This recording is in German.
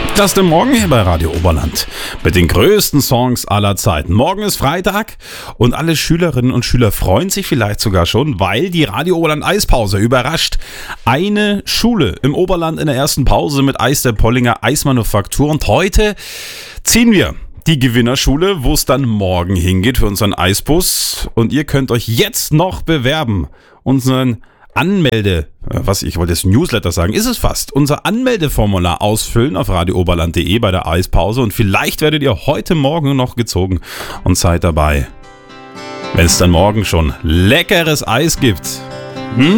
Das ist der Morgen hier bei Radio Oberland mit den größten Songs aller Zeiten. Morgen ist Freitag und alle Schülerinnen und Schüler freuen sich vielleicht sogar schon, weil die Radio Oberland Eispause überrascht. Eine Schule im Oberland in der ersten Pause mit Eis der Pollinger Eismanufaktur. Und heute ziehen wir die Gewinnerschule, wo es dann morgen hingeht für unseren Eisbus. Und ihr könnt euch jetzt noch bewerben. Unseren Newsletter sagen, ist es fast. Unser Anmeldeformular ausfüllen auf radiooberland.de bei der Eispause und vielleicht werdet ihr heute Morgen noch gezogen und seid dabei, wenn es dann morgen schon leckeres Eis gibt.